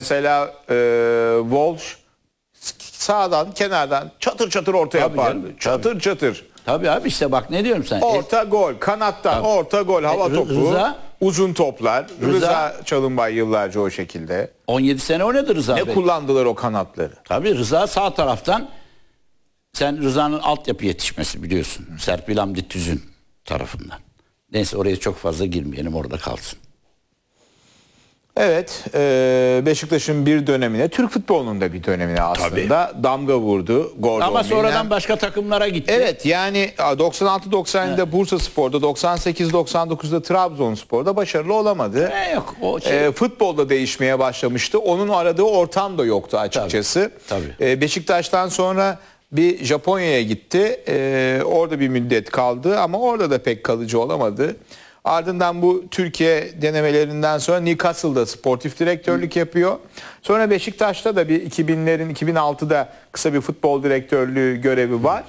mesela Walsh sağdan kenardan çatır çatır orta yapar. Canım, çatır çatır. Tabii abi işte bak ne diyorum sana. Orta gol, kanattan orta gol, hava topu, uzun toplar. Rıza Çalınbay yıllarca o şekilde. 17 sene oynadı Rıza Ne Bey. kullandılar o kanatları? Tabii Rıza sağ taraftan, sen Rıza'nın altyapı yetişmesi biliyorsun. Serpil Hamdi Tüzün tarafından. Neyse oraya çok fazla girmeyelim, orada kalsın. Evet, Beşiktaş'ın bir dönemine, Türk futbolunun da bir dönemine aslında damga vurdu. Gordon Ama sonradan Milner. başka takımlara gitti. Evet, yani 96-97'de Bursaspor'da, 98-99'da Trabzonspor'da başarılı olamadı. Yok, o futbolda değişmeye başlamıştı. Onun aradığı ortam da yoktu açıkçası. Tabii. Beşiktaş'tan sonra bir Japonya'ya gitti. Orada bir müddet kaldı ama orada da pek kalıcı olamadı. Ardından bu Türkiye denemelerinden sonra Newcastle'da sportif direktörlük yapıyor. Sonra Beşiktaş'ta da bir 2000'lerin 2006'da kısa bir futbol direktörlüğü görevi var.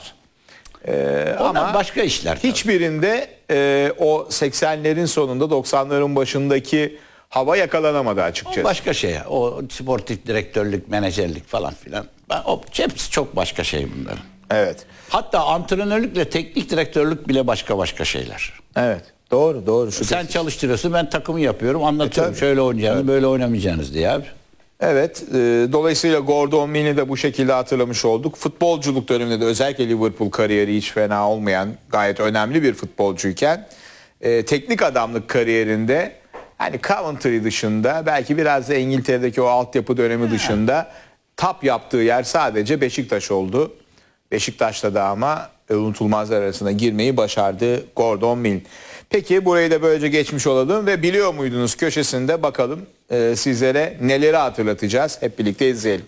Ama başka işler. Hiçbirinde o 80'lerin sonunda 90'ların başındaki hava yakalanamadı açıkçası. O başka şey. O sportif direktörlük, menajerlik falan filan. Hepsi çok başka şey bunların. Evet. Hatta antrenörlükle teknik direktörlük bile başka şeyler. Evet. Doğru. Sen çalıştırıyorsun, ben takımı yapıyorum, anlatıyorum. Şöyle oynayacağınız, böyle oynamayacağınız diye abi. Evet. Dolayısıyla Gordon Milner'i de bu şekilde hatırlamış olduk. Futbolculuk döneminde de özellikle Liverpool kariyeri hiç fena olmayan, gayet önemli bir futbolcuyken teknik adamlık kariyerinde hani Coventry dışında, belki biraz da İngiltere'deki o altyapı dönemi dışında tap yaptığı yer sadece Beşiktaş oldu. Beşiktaş'ta da ama unutulmazlar arasına girmeyi başardı Gordon Milner. Peki burayı da böylece geçmiş olalım ve biliyor muydunuz köşesinde bakalım sizlere neleri hatırlatacağız. Hep birlikte izleyelim.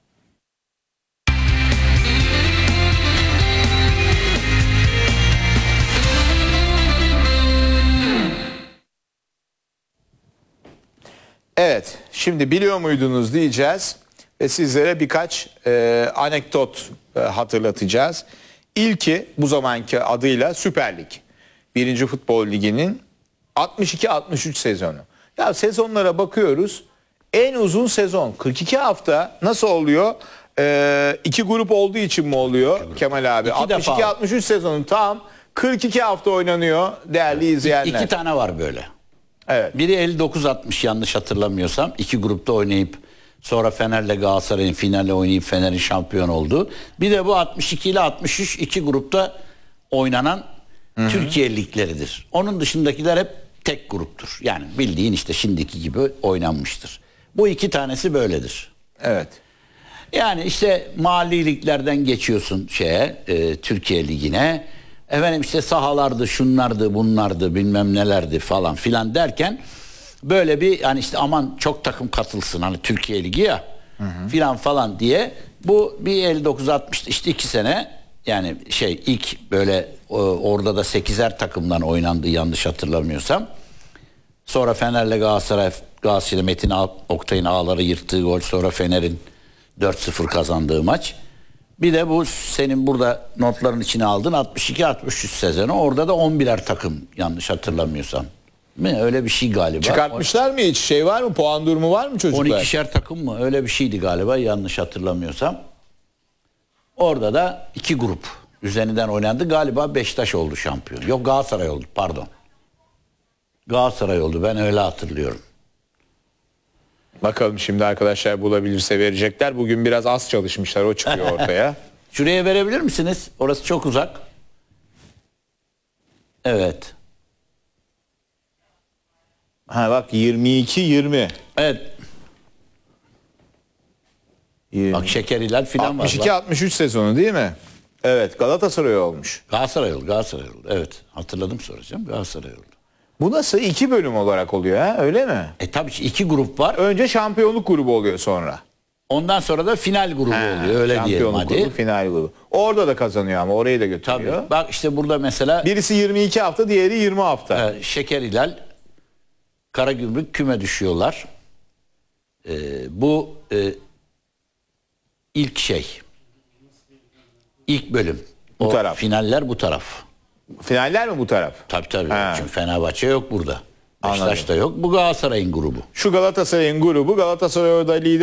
Evet, şimdi biliyor muydunuz diyeceğiz ve sizlere birkaç anekdot hatırlatacağız. İlki bu zamanki adıyla Süper Lig. 1. Futbol Ligi'nin 62-63 sezonu. Ya sezonlara bakıyoruz. En uzun sezon 42 hafta nasıl oluyor? 2 grup olduğu için mi oluyor Kemal abi? 62-63 sezonu tam 42 hafta oynanıyor değerli izleyenler. 2 tane var böyle. Evet. Biri 59-60 yanlış hatırlamıyorsam. 2 grupta oynayıp sonra Fener'le Galatasaray'ın finalle oynayıp Fener'in şampiyon olduğu. Bir de bu 62 ile 63 2 grupta oynanan Türkiye ligleridir. Onun dışındakiler hep tek gruptur. Yani bildiğin işte şimdiki gibi oynanmıştır. Bu 2 tanesi böyledir. Evet. Yani işte mahalli liglerden geçiyorsun Türkiye Ligi'ne. Efendim işte sahalardı, şunlardı, bunlardı, bilmem nelerdi falan filan derken böyle bir hani işte aman çok takım katılsın hani Türkiye Ligi ya filan falan diye bu bir 59-60 işte 2 sene yani ilk böyle orada da 8'er takımdan oynandı yanlış hatırlamıyorsam. Sonra Fener'le Galatasaray'da Metin Oktay'ın ağları yırttığı gol, sonra Fener'in 4-0 kazandığı maç. Bir de bu senin burada notların içine aldığın 62-63 sezonu, orada da 11'er takım yanlış hatırlamıyorsam. Mi? Öyle bir şey galiba. Çıkartmışlar mı hiç? Var mı? Puan durumu var mı çocuklar? 12'şer takım mı? Öyle bir şeydi galiba yanlış hatırlamıyorsam. Orada da 2 grup üzerinden oynandı. Galiba Beşiktaş oldu şampiyon. Yok Galatasaray oldu pardon. Galatasaray oldu, ben öyle hatırlıyorum. Bakalım şimdi arkadaşlar bulabilirse verecekler. Bugün biraz az çalışmışlar, o çıkıyor ortaya. Şuraya verebilir misiniz? Orası çok uzak. Evet. Ha bak 22-20. Evet. Bak Şeker Hilal filan var. 62-63 sezonu değil mi? Evet, Galatasaray olmuş. Galatasaray oldu. Evet. Hatırladım soracağım. Galatasaray oldu. Bu nasıl 2 bölüm olarak oluyor ha? Öyle mi? Tabii ki 2 grup var. Önce şampiyonluk grubu oluyor sonra. Ondan sonra da final grubu oluyor. Öyle diyelim hadi. Grubu, final grubu. Orada da kazanıyor ama orayı da götürüyor. Tabii. Bak işte burada mesela. Birisi 22 hafta, diğeri 20 hafta. Şeker Hilal, Karagümrük küme düşüyorlar. Bu ilk İlk bölüm. Bu taraf. Finaller bu taraf. Finaller mi bu taraf? Tabii. Çünkü Fenerbahçe yok burada. Beşiktaş da yok. Bu Galatasaray'ın grubu. Şu Galatasaray'ın grubu. Galatasaray orada lider.